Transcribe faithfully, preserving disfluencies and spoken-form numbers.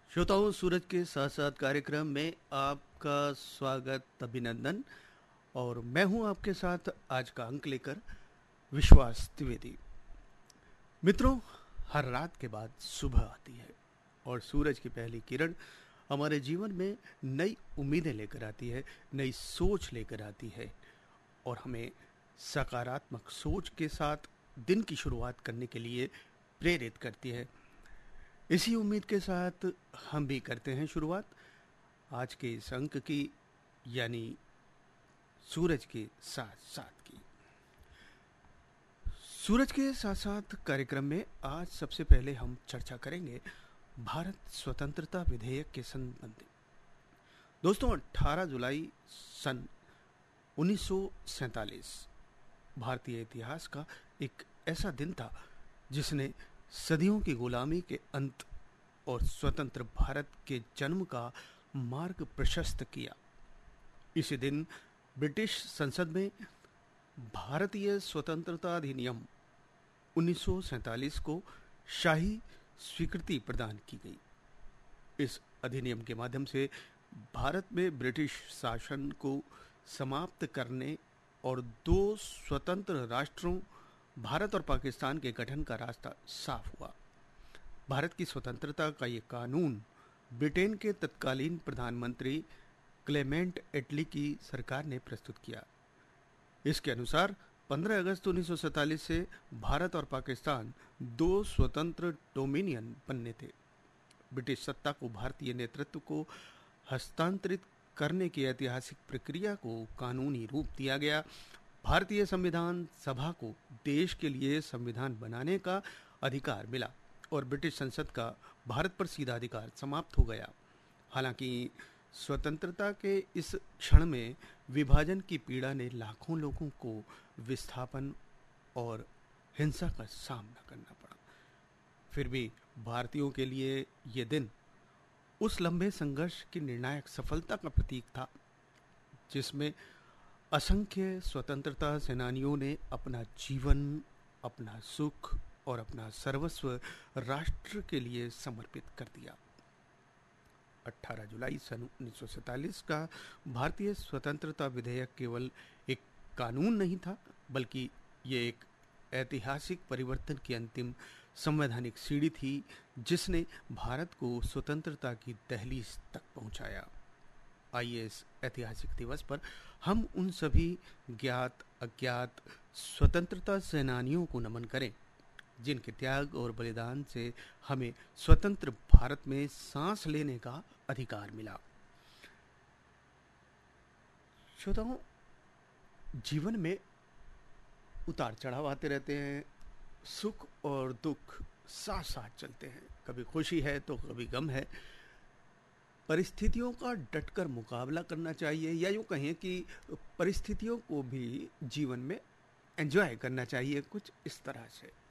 श्रोताओं, सूरज के साथ साथ कार्यक्रम में आपका स्वागत, अभिनंदन। और मैं हूं आपके साथ आज का अंक लेकर विश्वास द्विवेदी। मित्रों, हर रात के बाद सुबह आती है और सूरज की पहली किरण हमारे जीवन में नई उम्मीदें लेकर आती है, नई सोच लेकर आती है और हमें सकारात्मक सोच के साथ दिन की शुरुआत करने के लिए प्रेरित करती है। इसी उम्मीद के साथ हम भी करते हैं शुरुआत आज के इस अंक की, यानी सूरज के साथ साथ की। सूरज के साथ साथ कार्यक्रम में आज सबसे पहले हम चर्चा करेंगे भारत स्वतंत्रता विधेयक के संबंध में। दोस्तों, अठारह जुलाई सन उन्नीस सौ सैंतालीस भारतीय इतिहास का एक ऐसा दिन था जिसने सदियों की गुलामी के अंत और स्वतंत्र भारत के जन्म का मार्ग प्रशस्त किया। इसी दिन ब्रिटिश संसद में भारतीय स्वतंत्रता अधिनियम उन्नीस सौ सैंतालीस को शाही स्वीकृति प्रदान की गई। इस अधिनियम के माध्यम से भारत में ब्रिटिश शासन को समाप्त करने और दो स्वतंत्र राष्ट्रों भारत और पाकिस्तान के गठन का रास्ता साफ हुआ। भारत की स्वतंत्रता का ये कानून ब्रिटेन के तत्कालीन प्रधानमंत्री क्लेमेंट एटली की सरकार ने प्रस्तुत किया। इसके अनुसार पंद्रह अगस्त उन्नीस सौ सैंतालीस से भारत और पाकिस्तान दो स्वतंत्र डोमिनियन बनने थे। ब्रिटिश सत्ता को भारतीय नेतृत्व को हस्तांतरित करने की ऐतिहासिक प्रक्रिया को कानूनी रूप दिया गया। भारतीय संविधान सभा को देश के लिए संविधान बनाने का अधिकार मिला और ब्रिटिश संसद का भारत पर सीधा अधिकार समाप्त हो गया। हालांकि स्वतंत्रता के इस क्षण में विभाजन की पीड़ा ने लाखों लोगों को विस्थापन और हिंसा का सामना करना पड़ा। फिर भी भारतीयों के लिए ये दिन उस लंबे संघर्ष की निर्णायक सफलता का प्रतीक था जिसमें असंख्य स्वतंत्रता सेनानियों ने अपना जीवन, अपना सुख और अपना सर्वस्व राष्ट्र के लिए समर्पित कर दिया। अठारह जुलाई सन उन्नीस सौ सैंतालीस का भारतीय स्वतंत्रता विधेयक केवल एक कानून नहीं था, बल्कि ये एक ऐतिहासिक परिवर्तन की अंतिम संवैधानिक सीढ़ी थी जिसने भारत को स्वतंत्रता की दहलीज तक पहुंचाया। आइए इस ऐतिहासिक दिवस पर हम उन सभी ज्ञात अज्ञात स्वतंत्रता सेनानियों को नमन करें जिनके त्याग और बलिदान से हमें स्वतंत्र भारत में सांस लेने का अधिकार मिला। श्रोताओं, जीवन में उतार चढ़ाव आते रहते हैं, सुख और दुख साथ साथ चलते हैं। कभी खुशी है तो कभी गम है। परिस्थितियों का डटकर मुकाबला करना चाहिए, या यूँ कहें कि परिस्थितियों को भी जीवन में एंजॉय करना चाहिए, कुछ इस तरह से।